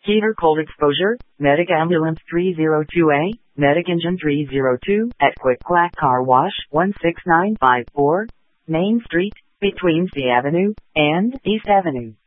Heater cold exposure, Medic Ambulance 302A, Medic Engine 302, at Quick Quack Car Wash 16954, Main Street, between C Avenue and East Avenue.